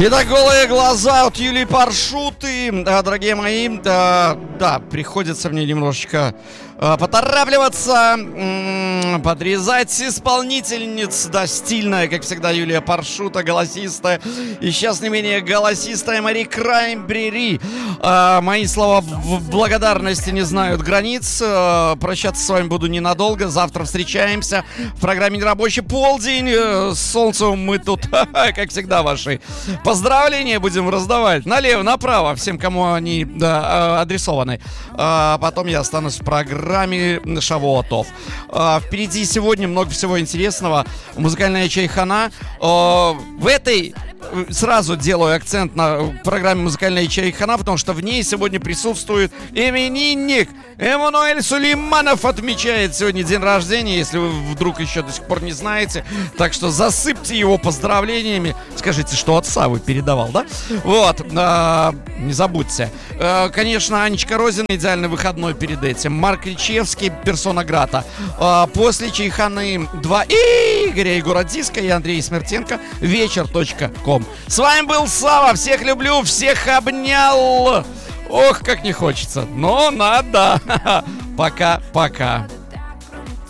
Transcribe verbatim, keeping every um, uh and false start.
Итак, голые глаза от Юлии Паршуты. Дорогие мои, да, да, приходится мне немножечко э, поторапливаться, м-м, подрезать исполнительниц. Да, стильная, как всегда, Юлия Паршута, голосистая. И сейчас не менее голосистая Мари Краймбрери. Э, мои слова в благодарности не знают границ. Э, прощаться с вами буду ненадолго. Завтра встречаемся в программе «Нерабочий полдень». Э, с солнцем мы тут, как всегда, ваши поздравления будем раздавать налево, направо, всем, кому они да, адресованы. А потом я останусь в программе Шавуотов. А, впереди сегодня много всего интересного. Музыкальная чайхана. А, в этой сразу делаю акцент на программе «Музыкальная чайхана», потому что в ней сегодня присутствует именинник. Эммануэль Сулейманов отмечает сегодня день рождения, если вы вдруг еще до сих пор не знаете. Так что засыпьте его поздравлениями. Скажите, что отца вы передавал, да? Вот, а, не забудьте. А, конечно, Анечка Розина, идеальный выходной перед этим. Марк Ричевский, персона грата. А, после чайханы два Игоря Егора Диска и Андрей Смертенко. вечер точка ком. С вами был Сава. Всех люблю, всех обнял. Ох, как не хочется. Но надо. Пока-пока.